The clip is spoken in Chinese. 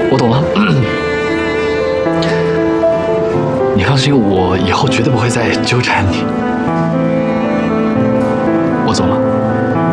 我懂了。你放心，我以后绝对不会再纠缠你。